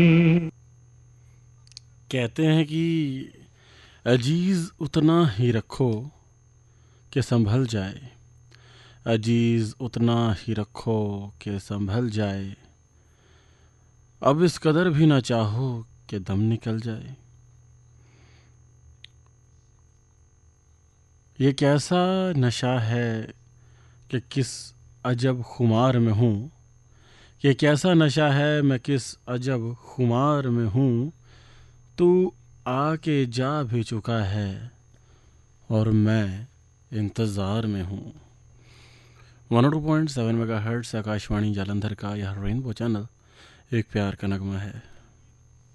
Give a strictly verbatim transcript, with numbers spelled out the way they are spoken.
कहते हैं कि अजीज उतना ही रखो कि संभल जाए। अजीज उतना ही रखो कि संभल जाए। अब इस कदर भी ना चाहो कि दम निकल जाए। ये कैसा नशा है कि किस अजब खुमार में हूँ। ये कैसा नशा है मैं किस अजब खुमार में हूँ। तू आके जा भी चुका है और मैं इंतज़ार में हूँ। One two point seven mega hertz Akashvani Jalandhar का यह रेनबो चैनल एक प्यार का नगमा है।